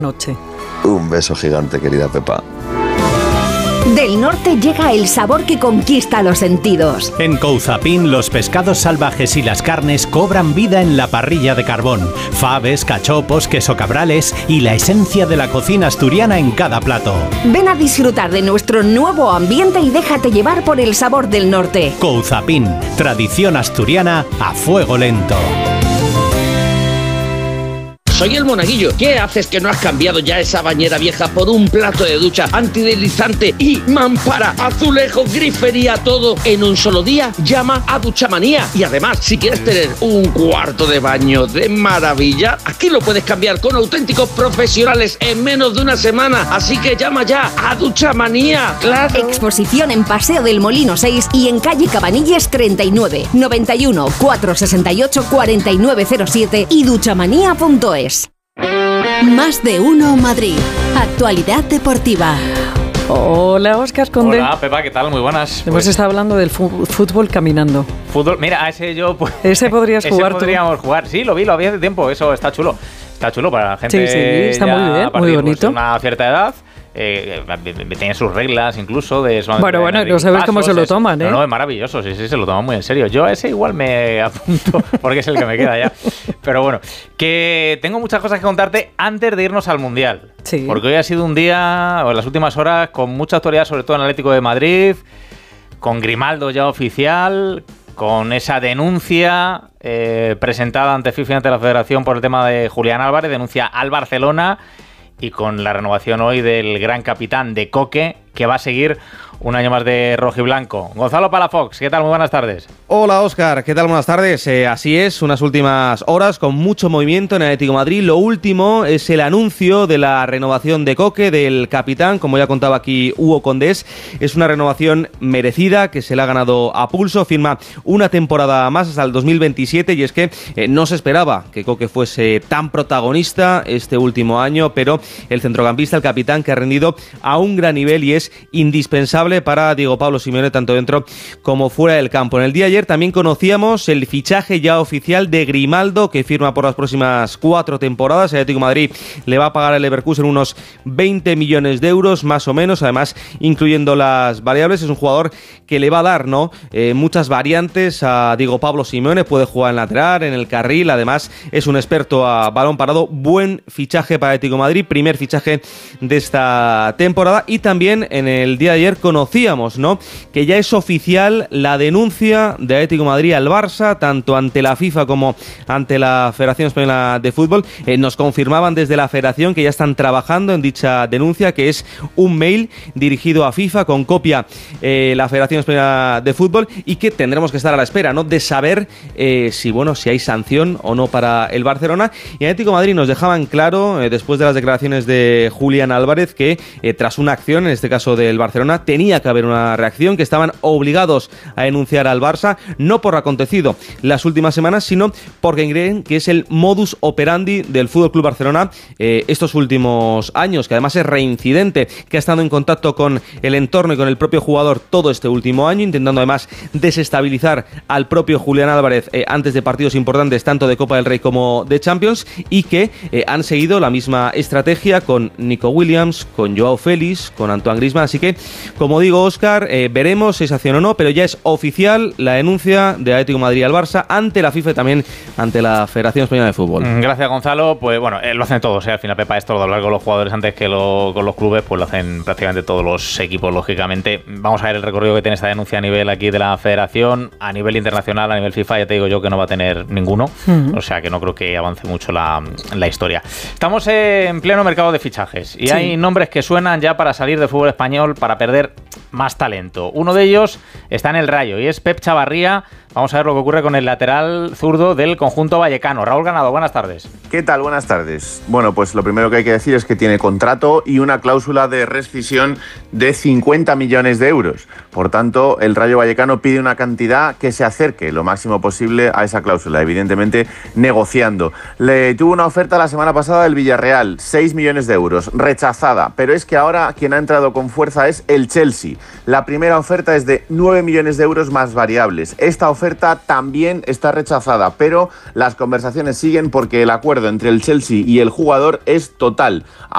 noche. Un beso gigante, querida Pepa. Del norte llega el sabor que conquista los sentidos. En Couzapin, los pescados salvajes y las carnes cobran vida en la parrilla de carbón. Faves, cachopos, queso cabrales y la esencia de la cocina asturiana en cada plato. Ven a disfrutar de nuestro nuevo ambiente y déjate llevar por el sabor del norte. Couzapin, tradición asturiana a fuego lento. Soy el Monaguillo. ¿Qué haces que no has cambiado ya esa bañera vieja por un plato de ducha antideslizante y mampara, azulejos, grifería, todo en un solo día? Llama a Duchamanía. Y además, si quieres tener un cuarto de baño de maravilla, aquí lo puedes cambiar con auténticos profesionales en menos de una semana. Así que llama ya a Duchamanía. ¡Claro! Exposición en Paseo del Molino 6 y en calle Cabanilles 39, 91 468 4907 y duchamanía.es. Más de uno Madrid. Actualidad deportiva. Hola, Óscar Conde. Hola, Pepa, ¿qué tal? Muy buenas. Hemos estado hablando del fútbol caminando. Fútbol, mira, a ese yo... Pues, ese podrías jugar tú. Podríamos jugar, sí, lo vi hace tiempo, eso está chulo. Está chulo para la gente. Sí, está muy bien, muy bonito. Una cierta edad. Tiene sus reglas incluso de bueno, no sabes cómo se lo toman, ¿eh? No, es maravilloso, sí, se lo toman muy en serio. Yo a ese igual me apunto porque es el que me queda ya. Pero bueno, que tengo muchas cosas que contarte antes de irnos al Mundial. Sí. Porque hoy ha sido un día, o en las últimas horas, con mucha actualidad, sobre todo en el Atlético de Madrid, con Grimaldo ya oficial, con esa denuncia presentada ante FIFA y ante la Federación por el tema de Julián Álvarez, denuncia al Barcelona, y con la renovación hoy del gran capitán de Coque, que va a seguir un año más de rojiblanco. Gonzalo Palafox, ¿qué tal? Muy buenas tardes. Hola, Óscar, ¿qué tal? Buenas tardes. Así es, unas últimas horas con mucho movimiento en el Atlético de Madrid. Lo último es el anuncio de la renovación de Coque, del capitán, como ya contaba aquí Hugo Condés. Es una renovación merecida, que se la ha ganado a pulso. Firma una temporada más hasta el 2027, y es que no se esperaba que Coque fuese tan protagonista este último año, pero el centrocampista, el capitán, que ha rendido a un gran nivel y es indispensable para Diego Pablo Simeone, tanto dentro como fuera del campo. En el día de ayer también conocíamos el fichaje ya oficial de Grimaldo, que firma por las próximas 4 temporadas. El Atlético de Madrid le va a pagar al Leverkusen unos 20 millones de euros, más o menos, además incluyendo las variables. Es un jugador que le va a dar muchas variantes a Diego Pablo Simeone. Puede jugar en lateral, en el carril, además es un experto a balón parado. Buen fichaje para el Atlético de Madrid, primer fichaje de esta temporada. Y también en el día de ayer conocíamos, que ya es oficial la denuncia de Atlético de Madrid al Barça, tanto ante la FIFA como ante la Federación Española de Fútbol. Nos confirmaban desde la Federación que ya están trabajando en dicha denuncia, que es un mail dirigido a FIFA con copia la Federación Española de Fútbol, y que tendremos que estar a la espera, de saber si hay sanción o no para el Barcelona. Y en Atlético de Madrid nos dejaban claro, después de las declaraciones de Julián Álvarez, que tras una acción, en este caso del Barcelona, tenía que haber una reacción, que estaban obligados a denunciar al Barça, no por lo acontecido las últimas semanas, sino porque creen que es el modus operandi del FC Barcelona estos últimos años, que además es reincidente, que ha estado en contacto con el entorno y con el propio jugador todo este último año, intentando además desestabilizar al propio Julián Álvarez antes de partidos importantes, tanto de Copa del Rey como de Champions, y que han seguido la misma estrategia con Nico Williams, con Joao Félix, con Antoine Griezmann. Así que, como digo, Óscar, veremos si es acción o no, pero ya es oficial la denuncia de Atlético de Madrid al Barça ante la FIFA y también ante la Federación Española de Fútbol. Gracias, Gonzalo. Pues bueno, lo hacen todos, al final, Pepa, esto de hablar con los jugadores antes que con los clubes, pues lo hacen prácticamente todos los equipos, lógicamente. Vamos a ver el recorrido que tiene esta denuncia a nivel aquí de la Federación, a nivel internacional, a nivel FIFA, ya te digo yo que no va a tener ninguno, o sea que no creo que avance mucho la historia. Estamos en pleno mercado de fichajes y hay nombres que suenan ya para salir del fútbol español, para perder más talento. Uno de ellos está en el Rayo y es Pep Chavarría. Vamos a ver lo que ocurre con el lateral zurdo del conjunto vallecano. Raúl Ganado, buenas tardes. ¿Qué tal? Buenas tardes. Bueno, pues lo primero que hay que decir es que tiene contrato y una cláusula de rescisión de 50 millones de euros. Por tanto, el Rayo Vallecano pide una cantidad que se acerque lo máximo posible a esa cláusula, evidentemente negociando. Le tuvo una oferta la semana pasada del Villarreal, 6 millones de euros, rechazada. Pero es que ahora quien ha entrado con fuerza es el Chelsea. La primera oferta es de 9 millones de euros más variables. Esta oferta también está rechazada, pero las conversaciones siguen porque el acuerdo entre el Chelsea y el jugador es total.